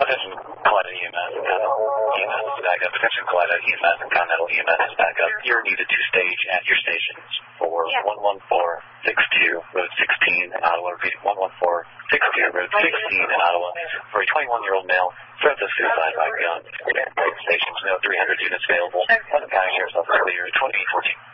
Attention, Collider EMS, EMS is back up. Attention, Collider EMS and Continental EMS is back up. You're needed to stage at your stations for 11462, Road 16 in Ottawa. Repeat, 11462, Road 16 in Ottawa. For a 21-year-old male, threat of suicide by gun. Stations, no 300 units available. County Sheriff's Office clear, 2814.